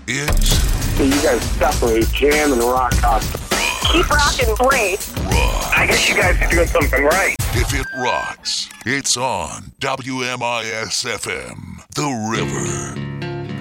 It's You guys separate jam and rock concert. Keep rocking great. rock. I guess you guys are doing something right. If it rocks, it's on WMIS FM, The River.